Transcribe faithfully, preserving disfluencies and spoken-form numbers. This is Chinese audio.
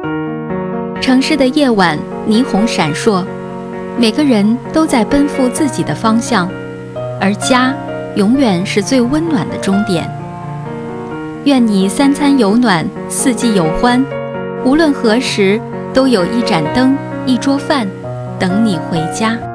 城市的夜晚霓虹闪烁，每个人都在奔赴自己的方向，而家永远是最温暖的终点。愿你三餐有暖，四季有欢，无论何时都有一盏灯，一桌饭等你回家。